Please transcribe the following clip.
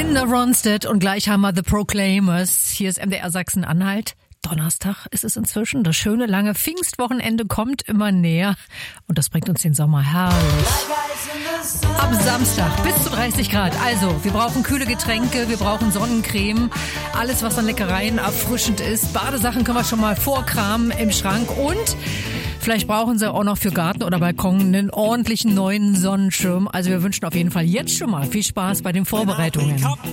Linda Ronstadt und gleich haben wir The Proclaimers. Hier ist MDR Sachsen-Anhalt. Donnerstag ist es inzwischen. Das schöne lange Pfingstwochenende kommt immer näher und das bringt uns den Sommer herrlich. Ab Samstag bis zu 30 Grad. Also, wir brauchen kühle Getränke, wir brauchen Sonnencreme, alles was an Leckereien erfrischend ist. Badesachen können wir schon mal vorkramen im Schrank und vielleicht brauchen Sie auch noch für Garten oder Balkon einen ordentlichen neuen Sonnenschirm. Also wir wünschen auf jeden Fall jetzt schon mal viel Spaß bei den Vorbereitungen.